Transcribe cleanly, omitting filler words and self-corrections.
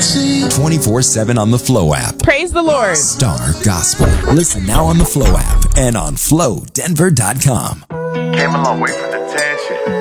24/7 on the Flow app. Praise the Lord. Star Gospel. Listen now on the Flow app and on flowdenver.com. Came a long way from the tension.